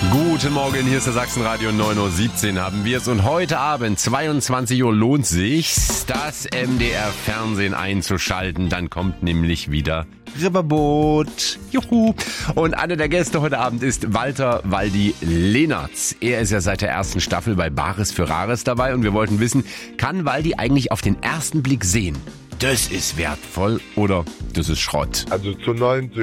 Guten Morgen, hier ist der Sachsenradio 9:17 Uhr haben wir es. Und heute Abend, 22 Uhr, lohnt sich's, das MDR-Fernsehen einzuschalten. Dann kommt nämlich wieder Riverboot. Juhu. Und einer der Gäste heute Abend ist Walter Waldi Lehnertz. Er ist ja seit der ersten Staffel bei Bares für Rares dabei. Und wir wollten wissen, kann Waldi eigentlich auf den ersten Blick sehen, das ist wertvoll oder das ist Schrott? Also zu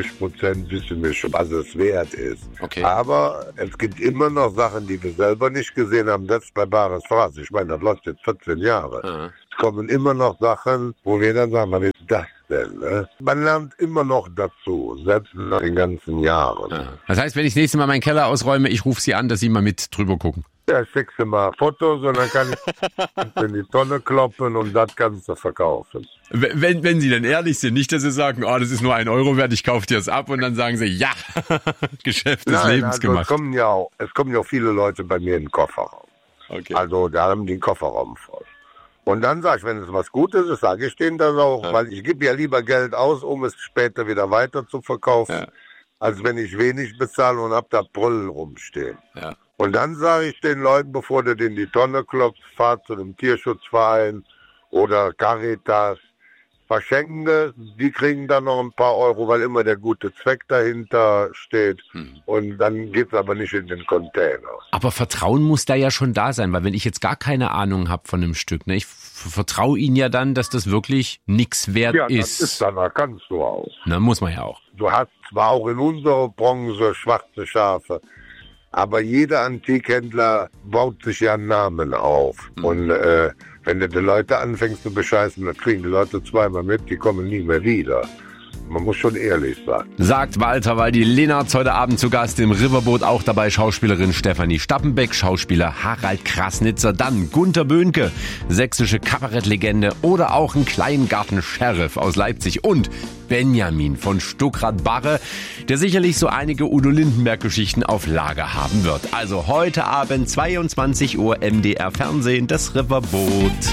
90% wissen wir schon, was es wert ist. Okay. Aber es gibt immer noch Sachen, die wir selber nicht gesehen haben. Das bei Bares für Rares. Ich meine, das läuft jetzt 14 Jahre. Mhm. Es kommen immer noch Sachen, wo wir dann sagen, was ist das denn? Ne? Man lernt immer noch dazu, selbst nach den ganzen Jahren. Ja. Das heißt, wenn ich das nächste Mal meinen Keller ausräume, ich rufe Sie an, dass Sie mal mit drüber gucken. Ja, schickst du mal Fotos und dann kann ich in die Tonne kloppen und das kannst du verkaufen. Wenn Sie denn ehrlich sind, nicht, dass Sie sagen, oh, das ist nur 1 Euro wert, ich kaufe dir das ab und dann sagen Sie, ja, Geschäft des Lebens gemacht. Es kommen ja auch viele Leute bei mir in den Kofferraum. Okay. Also da haben die den Kofferraum voll. Und dann sage ich, wenn es was Gutes ist, sage ich denen das auch, weil ich gebe ja lieber Geld aus, um es später wieder weiter zu verkaufen, als wenn ich wenig bezahle und hab da Brüllen rumstehen. Ja. Und dann sage ich den Leuten, bevor du den in die Tonne klopfst, fahr zu einem Tierschutzverein oder Caritas, verschenken, die kriegen dann noch ein paar Euro, weil immer der gute Zweck dahinter steht. Und dann geht's aber nicht in den Container. Aber Vertrauen muss da ja schon da sein, weil wenn ich jetzt gar keine Ahnung habe von einem Stück, ne, ich vertraue Ihnen ja dann, dass das wirklich nichts wert Ja, ist. das ist dann, da kannst du auch. Na, muss man ja auch. Du hast zwar auch in unserer Branche schwarze Schafe, aber jeder Antikhändler baut sich ja einen Namen auf. Und wenn du die Leute anfängst zu bescheißen, dann kriegen die Leute zweimal mit, die kommen nie mehr wieder. Man muss schon ehrlich sein. Sagt Walter Waldi Lehnertz, heute Abend zu Gast im Riverboot, auch dabei Schauspielerin Stefanie Stappenbeck, Schauspieler Harald Krasnitzer, dann Gunter Böhnke, sächsische Kabarettlegende oder auch ein Kleingarten-Sheriff aus Leipzig und Benjamin von Stuckrad-Barre, der sicherlich so einige Udo Lindenberg-Geschichten auf Lager haben wird. Also heute Abend 22 Uhr MDR Fernsehen, das Riverboot.